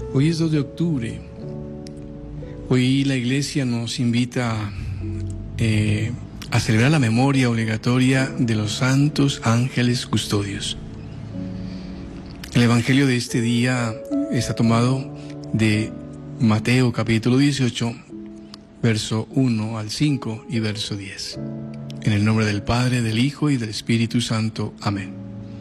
Hoy es 2 de octubre. Hoy la Iglesia nos invita a celebrar la memoria obligatoria de los santos ángeles custodios. El Evangelio de este día está tomado de Mateo capítulo 18, verso 1 al 5 y verso 10. En el nombre del Padre, del Hijo y del Espíritu Santo. Amén.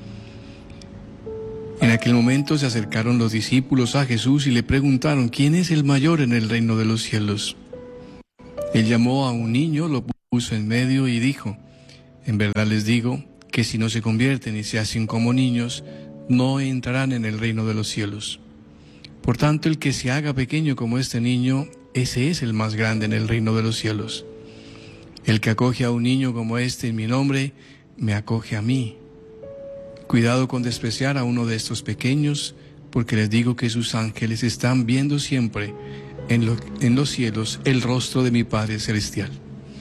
En aquel momento se acercaron los discípulos a Jesús y le preguntaron: ¿quién es el mayor en el reino de los cielos? Él llamó a un niño, lo puso en medio y dijo: en verdad les digo que si no se convierten y se hacen como niños, no entrarán en el reino de los cielos. Por tanto, el que se haga pequeño como este niño, ese es el más grande en el reino de los cielos. El que acoge a un niño como este en mi nombre, me acoge a mí. Cuidado con despreciar a uno de estos pequeños, porque les digo que sus ángeles están viendo siempre en los cielos el rostro de mi Padre Celestial.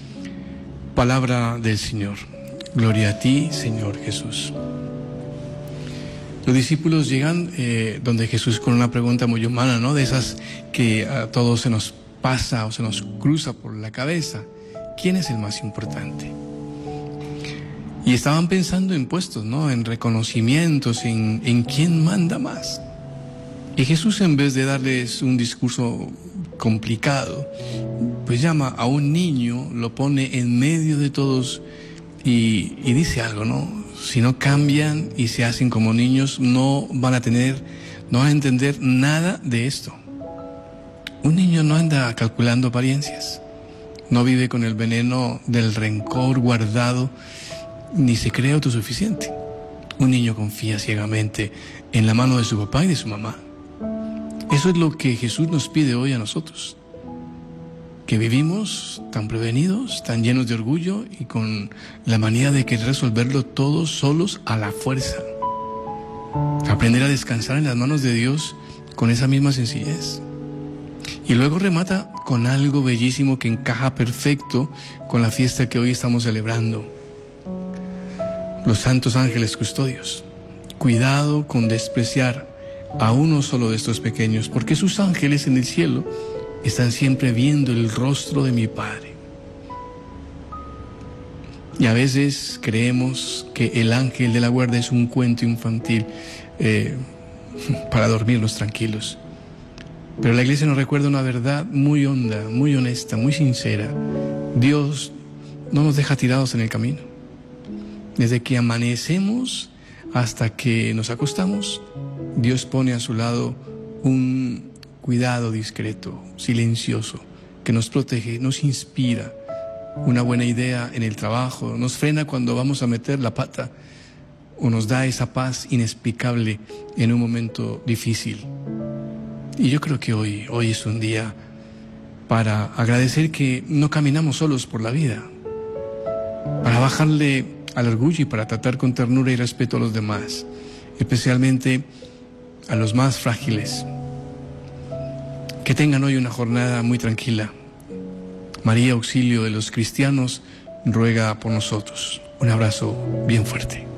Palabra del Señor. Gloria a ti, Señor Jesús. Los discípulos llegan donde Jesús con una pregunta muy humana, ¿no? De esas que a todos se nos pasa o se nos cruza por la cabeza. ¿Quién es el más importante? Y estaban pensando en puestos, ¿no? En reconocimientos, en quién manda más. Y Jesús, en vez de darles un discurso complicado, pues llama a un niño, lo pone en medio de todos y dice algo, ¿no? Si no cambian y se hacen como niños, no van a entender nada de esto. Un niño no anda calculando apariencias, no vive con el veneno del rencor guardado, ni se cree autosuficiente. Un niño confía ciegamente en la mano de su papá y de su mamá. Eso es lo que Jesús nos pide hoy a nosotros, que vivimos tan prevenidos, tan llenos de orgullo y con la manía de querer resolverlo todos solos a la fuerza. Aprender a descansar en las manos de Dios con esa misma sencillez. Y luego remata con algo bellísimo que encaja perfecto con la fiesta que hoy estamos celebrando. Los santos ángeles custodios. Cuidado con despreciar a uno solo de estos pequeños, porque sus ángeles en el cielo están siempre viendo el rostro de mi Padre. Y a veces creemos que el ángel de la guarda es un cuento infantil para dormirnos tranquilos. Pero la Iglesia nos recuerda una verdad muy honda, muy honesta, muy sincera. Dios no nos deja tirados en el camino. Desde que amanecemos hasta que nos acostamos, Dios pone a su lado un cuidado discreto, silencioso, que nos protege, nos inspira una buena idea en el trabajo, nos frena cuando vamos a meter la pata o nos da esa paz inexplicable en un momento difícil. Y yo creo que hoy es un día para agradecer que no caminamos solos por la vida, para bajarle al orgullo y para tratar con ternura y respeto a los demás, especialmente a los más frágiles. Que tengan hoy una jornada muy tranquila. María, auxilio de los cristianos, ruega por nosotros. Un abrazo bien fuerte.